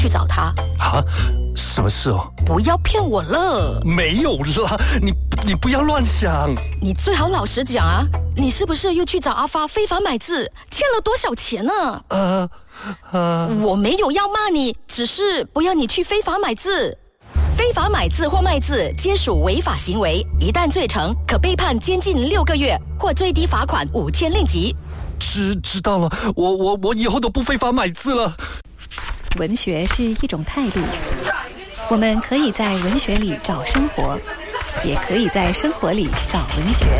去找他。 啊？什么事哦？ 不要骗我了。 没有啦，你不要乱想。 你最好老实讲啊，你是不是又去找阿发非法买字，欠了多少钱呢？我没有要骂你，只是不要你去非法买字。非法买字或卖字皆属违法行为，一旦罪成，可被判监禁6个月或最低罚款5000令吉。 知道了，我以后都不非法买字了。 文学是一种态度，我们可以在文学里找生活，也可以在生活里找文学。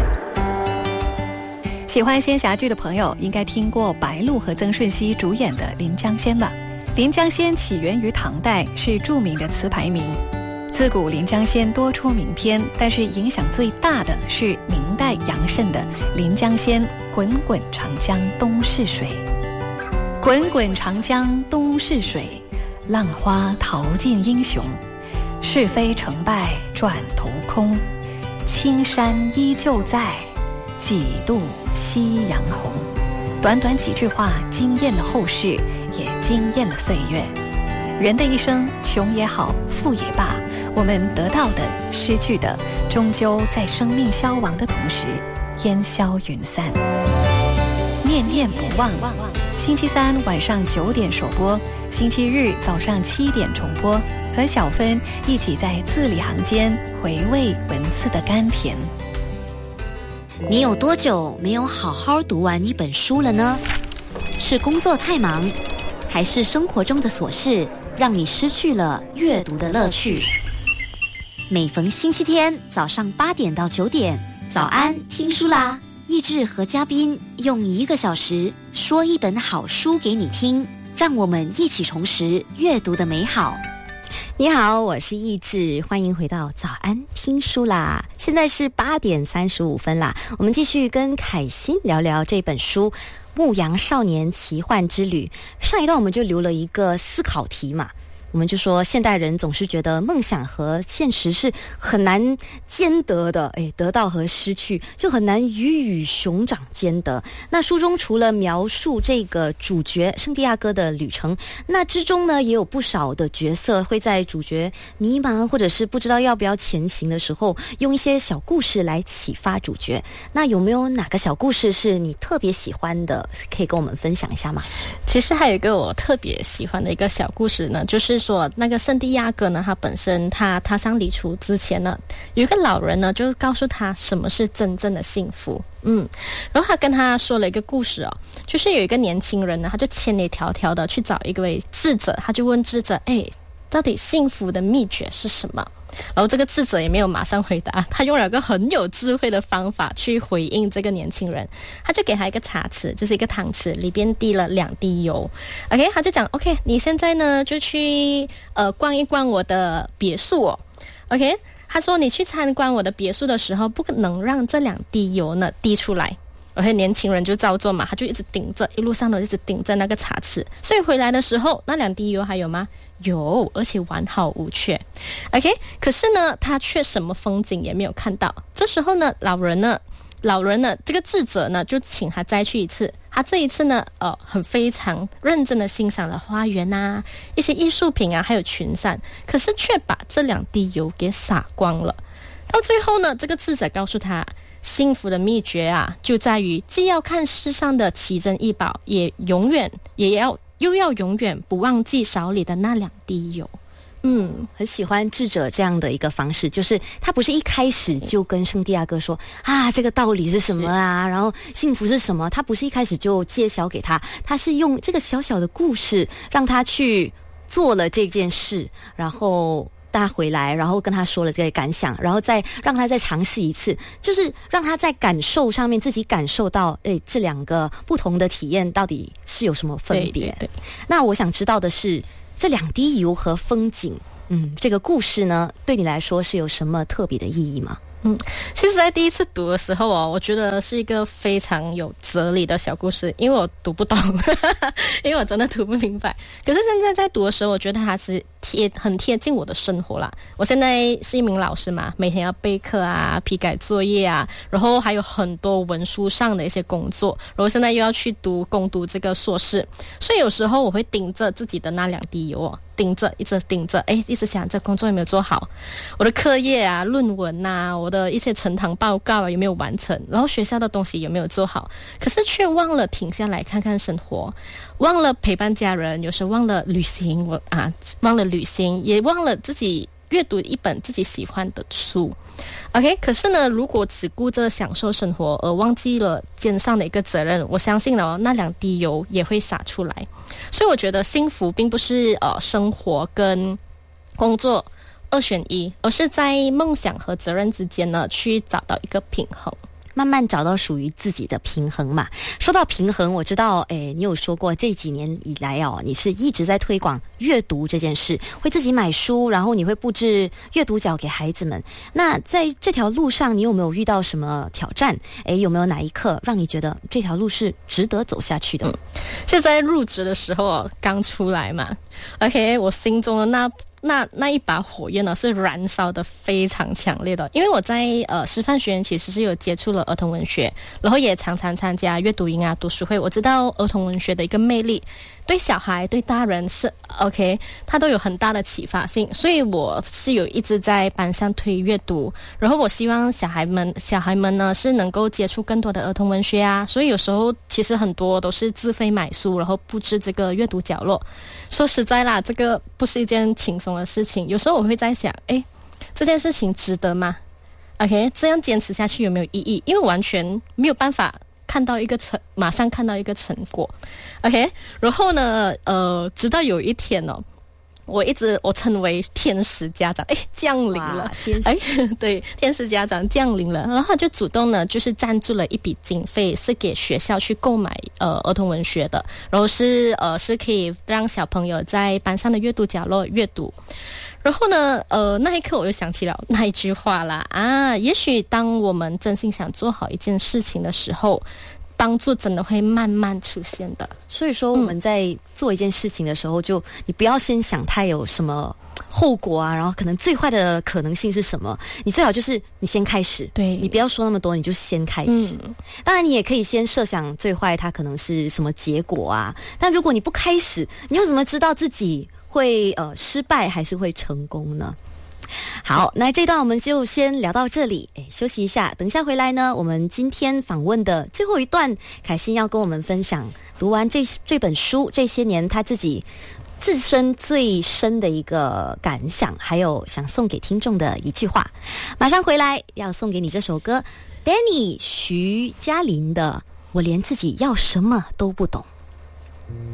喜欢仙侠剧的朋友应该听过白鹿和曾舜晞主演的《临江仙》吧？《临江仙》起源于唐代，是著名的词牌名。自古临江仙多出名篇，但是影响最大的是明代杨慎的《临江仙》，滚滚长江东逝水。滚滚长江东逝水，浪花淘尽英雄。是非成败转头空，青山依旧在，几度夕阳红。短短几句话惊艳了后世，也惊艳了岁月。人的一生，穷也好，富也罢，我们得到的、失去的，终究在生命消亡的同时烟消云散。念念不忘，星期三晚上9点首播，星期日早上7点重播，和小芬一起在字里行间回味文字的甘甜。 你有多久没有好好读完一本书了呢？是工作太忙，还是生活中的琐事让你失去了阅读的乐趣？每逢星期天早上8点到9点，早安听书啦！益智和嘉宾用1个小时说一本好书给你听，让我们一起重拾阅读的美好。你好，我是益智，欢迎回到早安听书啦！现在是8点35分啦，我们继续跟凯欣聊聊这本书《牧羊少年奇幻之旅》。上一段我们就留了一个思考题嘛，我们就说现代人总是觉得梦想和现实是很难兼得的，得到和失去就很难鱼与熊掌兼得。那书中除了描述这个主角圣地亚哥的旅程，那之中呢也有不少的角色会在主角迷茫或者是不知道要不要前行的时候，用一些小故事来启发主角。那有没有哪个小故事是你特别喜欢的，可以跟我们分享一下吗？ 其实还有一个我特别喜欢的一个小故事呢，就是说那个圣地亚哥呢，他本身他踏上旅途之前呢，有一个老人呢就告诉他什么是真正的幸福。然后他跟他说了一个故事哦，就是有一个年轻人呢，他就千里迢迢的去找一位智者，他就问智者，到底幸福的秘诀是什么？然后这个智者也没有马上回答，他用了个很有智慧的方法去回应这个年轻人。他就给他一个茶匙，就是一个汤匙，里边滴了2滴油。OK， 他就讲 OK， 你现在呢就去逛一逛我的别墅哦。OK， 他说你去参观我的别墅的时候，不能让这2滴油呢滴出来。OK， 年轻人就照做嘛，他就一直盯着，一路上都一直盯着那个茶匙。所以回来的时候，那2滴油还有吗？有，而且完好无缺。OK， 可是呢，他却什么风景也没有看到。这时候呢，老人呢，这个智者呢，就请他再去一次。他这一次呢，很非常认真的欣赏了花园啊，一些艺术品啊，还有群山，可是却把这2滴油给撒光了。到最后呢，这个智者告诉他，幸福的秘诀啊，就在于既要看世上的奇珍异宝，又要永远不忘记勺里的那2滴油。 很喜欢智者这样的一个方式，就是他不是一开始就跟圣地亚哥说这个道理是什么啊，然后幸福是什么，他不是一开始就揭晓给他，他是用这个小小的故事让他去做了这件事，然后带他回来，然后跟他说了这个感想，然后再让他再尝试一次，就是让他在感受上面自己感受到这2个不同的体验到底是有什么分别。对，那我想知道的是这2滴油和风景，这个故事呢对你来说是有什么特别的意义吗？ 其实在第一次读的时候我觉得是一个非常有哲理的小故事，因为我读不懂因为我真的读不明白。可是现在在读的时候，我觉得它是很贴近我的生活啦。我现在是一名老师嘛，每天要备课啊、批改作业啊，然后还有很多文书上的一些工作，然后现在又要去攻读这个硕士，所以有时候我会盯着自己的那2滴油哦，一直盯着，一直想这工作有没有做好，我的课业啊、论文啊、我的一些呈堂报告啊有没有完成，然后学校的东西有没有做好，可是却忘了停下来看看生活，忘了陪伴家人，有时忘了旅行，忘了旅行，也忘了自己阅读一本自己喜欢的书。OK， 可是呢，如果只顾着享受生活而忘记了肩上的一个责任，我相信了那2滴油也会洒出来。所以我觉得幸福并不是生活跟工作2选1，而是在梦想和责任之间呢去找到一个平衡。 慢慢找到属于自己的平衡嘛。说到平衡，我知道你有说过这几年以来你是一直在推广阅读这件事，会自己买书，然后你会布置阅读角给孩子们。那在这条路上你有没有遇到什么挑战？有没有哪一刻让你觉得这条路是值得走下去的？ 就在入职的时候刚出来嘛 OK， 我心中的那一把火焰呢是燃烧的非常强烈的，因为我在师范学院其实是有接触了儿童文学，然后也常常参加阅读营啊、读书会，我知道儿童文学的一个魅力，对小孩对大人是 OK， 它都有很大的启发性，所以我是有一直在班上推阅读，然后我希望小孩们呢是能够接触更多的儿童文学啊，所以有时候其实很多都是自费买书，然后布置这个阅读角落。说实在啦，这个不是一件轻松的事情，有时候我会在想，这件事情值得吗 ？OK， 这样坚持下去有没有意义？因为完全没有办法马上看到一个成果 ，OK。然后呢，直到有一天我称为天使家长，降临了，对，天使家长降临了，然后他就主动呢，就是赞助了一笔经费，是给学校去购买儿童文学的，然后是可以让小朋友在班上的阅读角落阅读。然后呢，那一刻我就想起了那一句话啦，也许当我们真心想做好一件事情的时候，帮助真的会慢慢出现的。 所以说我们在做一件事情的时候，就你不要先想太有什么后果啊，然后可能最坏的可能性是什么，你最好就是你先开始， 对， 你不要说那么多，你就先开始。当然你也可以先设想最坏它可能是什么结果啊，但如果你不开始，你又怎么知道自己会失败还是会成功呢？好，那这段我们就先聊到这里，休息一下，等一下回来呢，我们今天访问的最后一段，凯欣要跟我们分享读完这本书这些年他自己自身最深的一个感想，还有想送给听众的一句话。马上回来要送给你这首歌 Danny 徐嘉玲的《我连自己要什么都不懂》。